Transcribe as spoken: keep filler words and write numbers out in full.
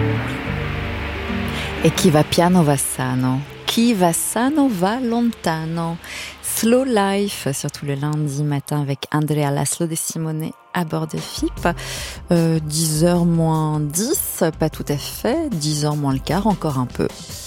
E chi va piano va sano. Qui va sano va lontano. Slow Life, surtout le lundi matin avec Andrea Laszlo De Simone à bord de F I P. Euh, dix heures moins dix, pas tout à fait, dix heures moins le quart, encore un peu.